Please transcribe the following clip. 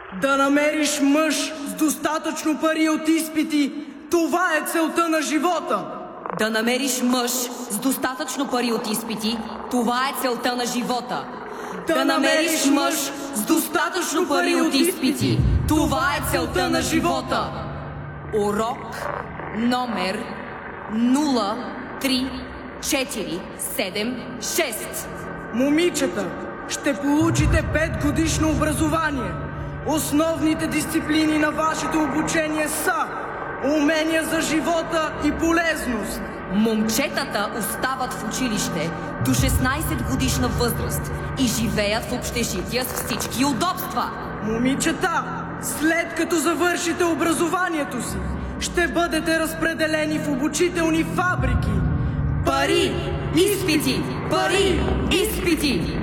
Да намериш мъж с достатъчно пари от изпити, това е целта на живота. Да намериш мъж с достатъчно пари от изпити, това е целта на живота. Да намериш мъж с достатъчно пари от изпити, това е целта на живота. Урок номер 03476. Момичета, ще получите 5-годишно образование. Основните дисциплини на вашето обучение са умения за живота и полезност. Момчетата остават в училище до 16 годишна възраст и живеят в общежития с всички удобства. Момичета, след като завършите образованието си, ще бъдете разпределени в обучителни фабрики. Пари, изпити, пари, изпити!